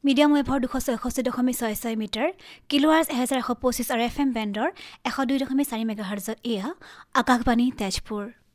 Medium ৱেভৰ 266.66 metre, কিলোৱাৰ্জ 1125 আৰু FM বেণ্ডৰ 102.4 মেগাহাৰ্জত এয়া আকাশবাণী তেজপুৰ।